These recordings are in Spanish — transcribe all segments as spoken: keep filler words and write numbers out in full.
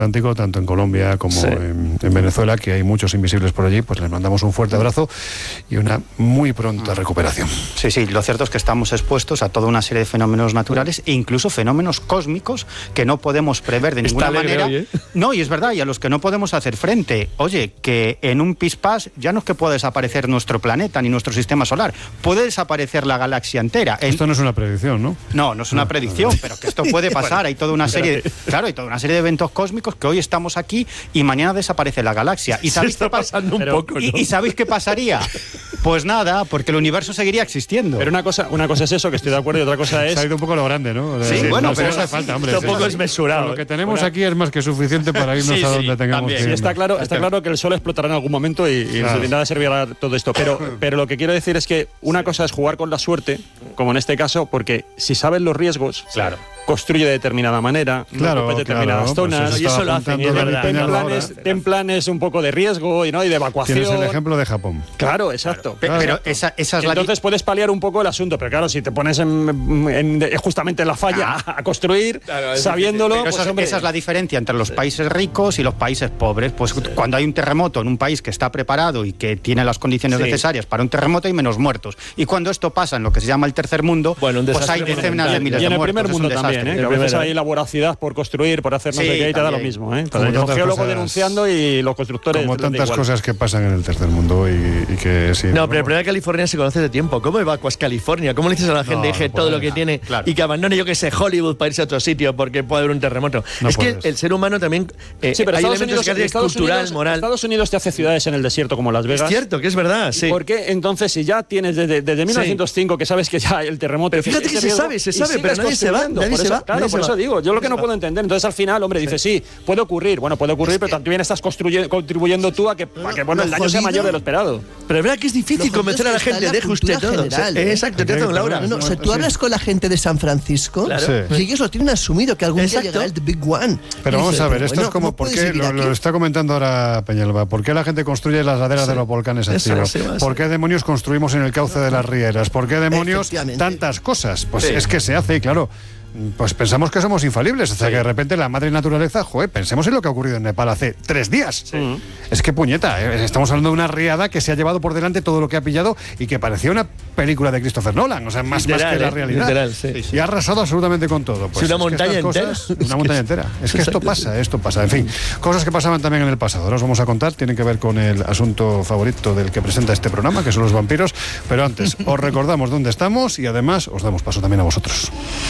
Atlántico, tanto en Colombia como sí. en, en Venezuela, que hay muchos invisibles por allí, pues les mandamos un fuerte abrazo y una muy pronta recuperación. Sí, sí, lo cierto es que estamos expuestos a toda una serie de fenómenos naturales e incluso fenómenos cósmicos que no podemos prever de ninguna manera. Hoy, ¿eh? No, y es verdad, y a los que no podemos hacer frente. Oye, que en un pispás ya no es que pueda desaparecer nuestro planeta ni nuestro sistema solar, puede desaparecer la galaxia entera. Esto no es una predicción, ¿no? No, no es una no, predicción, no. pero que esto puede pasar. Bueno, hay toda una serie, de, claro, hay toda una serie de eventos cósmicos que hoy estamos aquí y mañana desaparece la galaxia. ¿Y sabéis está qué pas- pasando un pero, poco, ¿no? ¿y, ¿Y sabéis qué pasaría? Pues nada, porque el universo seguiría existiendo. Pero una cosa, una cosa es eso, que estoy de acuerdo, y otra cosa es... Se ha ido un poco lo grande, ¿no? Sí, sí bueno, no, pero no hace falta, hombre. Tampoco es mesurado. Lo que tenemos Bueno. aquí es más que suficiente para irnos sí, a donde sí, tengamos también. que Sí, ir. está claro, está claro que el sol explotará en algún momento y, y claro. de nada servirá todo esto. Pero, pero lo que quiero decir es que una cosa es jugar con la suerte, como en este caso, porque si sabes los riesgos... Claro. Construye de determinada manera, claro, no determinadas claro, zonas, pues y eso lo hacen. Y es verdad, ten, planes, ten planes un poco de riesgo y, ¿no? y de evacuación. Tienes el ejemplo de Japón. Claro, exacto. Claro. Pero exacto. Esa, esa es Entonces la... puedes paliar un poco el asunto, pero claro, si te pones en, en, en, justamente en la falla ah. a construir, claro, sabiéndolo... Pero pues, esa, hombre, esa es la diferencia entre los países ricos y los países pobres. Pues sí. Cuando hay un terremoto en un país que está preparado y que tiene las condiciones sí. necesarias para un terremoto, hay menos muertos. Y cuando esto pasa en lo que se llama el tercer mundo, bueno, pues hay decenas de miles de muertos. Y en el primer mundo también, ¿eh? Que a veces hay la voracidad por construir, por hacer no sí, sé qué, y te da lo mismo, ¿eh? Como los geólogos cosas, denunciando y los constructores... Como tantas cosas que pasan en el tercer mundo y, y que sí... No, pero el problema de California se conoce de tiempo. ¿Cómo evacuas California? ¿Cómo le dices a la gente no, dije no todo lo que tiene claro. y que abandone, yo que sé, Hollywood para irse a otro sitio porque puede haber un terremoto? No es puedes. que el ser humano también... Eh, sí, pero hay Estados elementos Unidos, que Estados cultural, Unidos, moral... Estados Unidos te hace ciudades en el desierto como Las Vegas. Es cierto, que es verdad, sí. ¿Por qué? Entonces, si ya tienes desde, desde mil novecientos cinco sí. que sabes que ya el terremoto... Pero fíjate que se sabe, se sabe, pero nadie se va, nadie se va. Claro, por eso digo, yo lo que no puedo entender. Entonces, al final, hombre, dice, sí, puede ocurrir, bueno, puede ocurrir, es pero que... también estás contribuyendo tú a que, a que bueno, el daño sea mayor de lo esperado. Pero es verdad que es difícil convencer a la gente, deje usted todo. General, ¿eh? Exacto, te hace Laura. No, no, o sea, tú hablas con la gente de San Francisco claro. sí. y ellos lo tienen asumido, que algún Exacto. día llegará el The Big One. Pero vamos dice, a ver, pero esto bueno, es como, ¿no ¿por qué lo, lo está comentando ahora Peñalba? ¿Por qué la gente construye las laderas sí. de los volcanes activos? ¿Por qué demonios construimos en el cauce de las rieras? ¿Por qué demonios tantas cosas? Pues sí. es que se hace, y claro... Pues pensamos que somos infalibles, hasta sí. que de repente la madre naturaleza, joder, pensemos en lo que ha ocurrido en Nepal hace tres días. Sí. Es que puñeta, ¿eh? Estamos hablando de una riada que se ha llevado por delante todo lo que ha pillado y que parecía una película de Christopher Nolan, o sea, más, literal, más que la realidad. Literal, sí. Y ha arrasado absolutamente con todo. Pues sí, una montaña entera. Cosas, una montaña entera. Es que esto pasa, esto pasa. En fin, cosas que pasaban también en el pasado. Ahora os vamos a contar, tienen que ver con el asunto favorito del que presenta este programa, que son los vampiros. Pero antes, os recordamos dónde estamos y además os damos paso también a vosotros.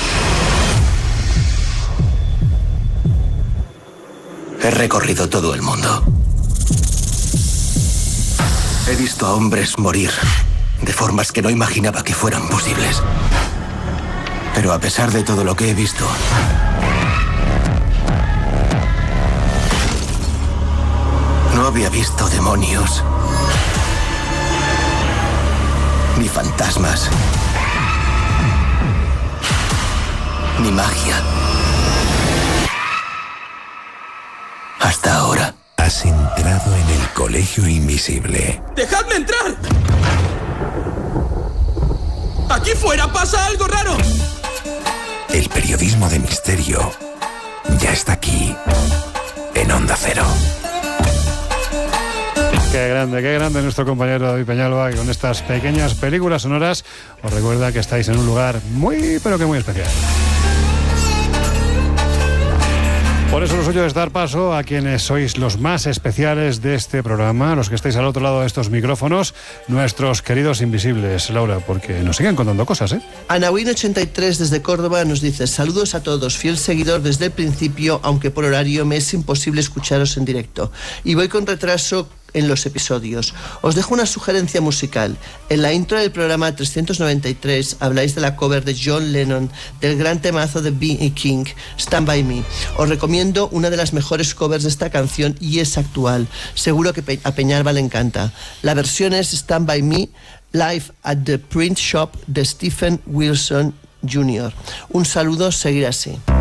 He recorrido todo el mundo. He visto a hombres morir de formas que no imaginaba que fueran posibles. Pero a pesar de todo lo que he visto, no había visto demonios, ni fantasmas, ni magia. Hasta ahora. Has entrado en el colegio invisible. ¡Dejadme entrar! ¡Aquí fuera pasa algo raro! El periodismo de misterio ya está aquí, en Onda Cero. Qué grande, qué grande nuestro compañero David Peñalba, y con estas pequeñas películas sonoras os recuerda que estáis en un lugar muy, pero que muy especial. Por eso lo suyo es dar paso a quienes sois los más especiales de este programa, los que estáis al otro lado de estos micrófonos, nuestros queridos invisibles, Laura, porque nos siguen contando cosas, ¿eh? Anawin ochenta y tres desde Córdoba nos dice: saludos a todos, fiel seguidor desde el principio, aunque por horario me es imposible escucharos en directo. Y voy con retraso en los episodios. Os dejo una sugerencia musical. En la intro del programa trescientos noventa y tres habláis de la cover de John Lennon del gran temazo de B B King, Stand By Me. Os recomiendo una de las mejores covers de esta canción y es actual. Seguro que a Peñalba le encanta. La versión es Stand By Me, live at the Print Shop de Stephen Wilson junior Un saludo, seguir así.